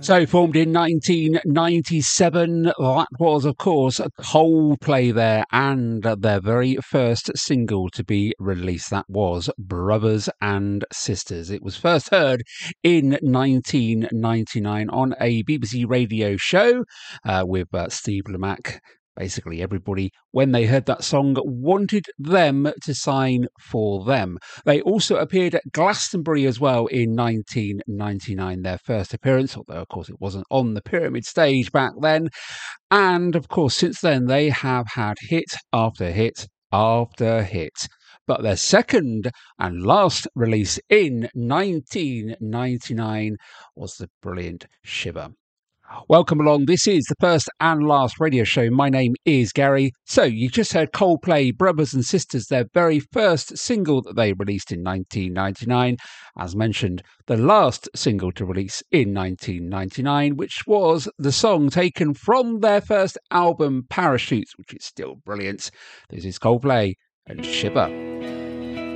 So, formed in 1997, that was, of course, Coldplay there, and their very first single to be released. That was Brothers and Sisters. It was first heard in 1999 on a BBC radio show with Steve Lamacq. Basically, everybody, when they heard that song, wanted them to sign for them. They also appeared at Glastonbury as well in 1999, their first appearance, although, of course, it wasn't on the Pyramid stage back then. And, of course, since then, they have had hit after hit after hit. But their second and last release in 1999 was the brilliant Shiver. Welcome along. This is the first and last radio show. My name is Gary. So you just heard Coldplay, Brothers and Sisters, their very first single that they released in 1999. As mentioned, the last single to release in 1999, which was the song taken from their first album, Parachutes, which is still brilliant. This is Coldplay and Shiver.